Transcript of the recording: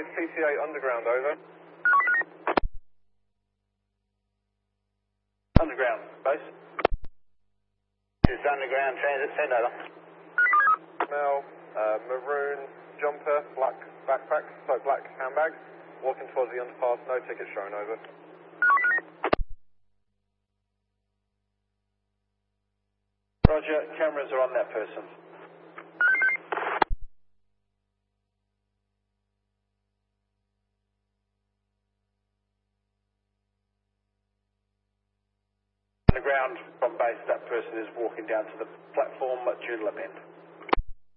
is PCA Underground, over. Underground, base. It's Underground Transit, send over. Male, maroon jumper, black backpack, so black handbag, walking towards the underpass, no ticket shown, over. Roger, cameras are on that person. Underground from base, that person is walking down to the platform at Joondalup end.